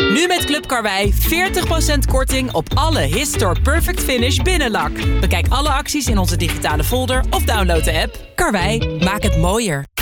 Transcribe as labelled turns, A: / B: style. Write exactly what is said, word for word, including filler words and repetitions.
A: Nu met Club Karwei veertig procent korting op alle Histor Perfect Finish binnenlak. Bekijk alle acties in onze digitale folder of download de app. Karwei, maak het mooier.